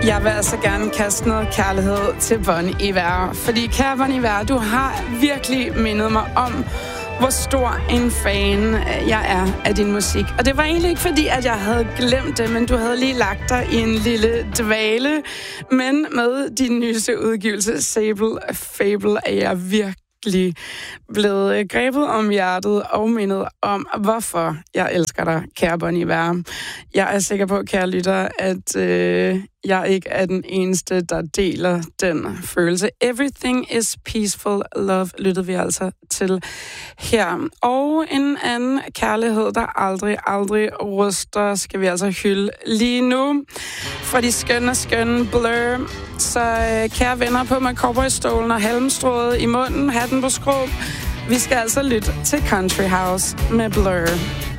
Jeg vil altså gerne kaste noget kærlighed til Bon Iver. Fordi kære Bon Iver, du har virkelig mindet mig om, hvor stor en fan jeg er af din musik. Og det var egentlig ikke fordi, at jeg havde glemt det, men du havde lige lagt dig i en lille dvale. Men med din nyeste udgivelse, Fable, er jeg virkelig blevet grebet om hjertet og mindet om, hvorfor jeg elsker dig, kære Bon Iver. Jeg er sikker på, kære lytter, at jeg ikke er den eneste, der deler den følelse. Everything is peaceful love, lyttede vi altså til her. Og en anden kærlighed, der aldrig ruster, skal vi altså hylde lige nu. Fra de skønne Blur. Så kære venner på med cowboystolen og halmstrået i munden, hatten på skrå. Vi skal altså lytte til Country House med Blur.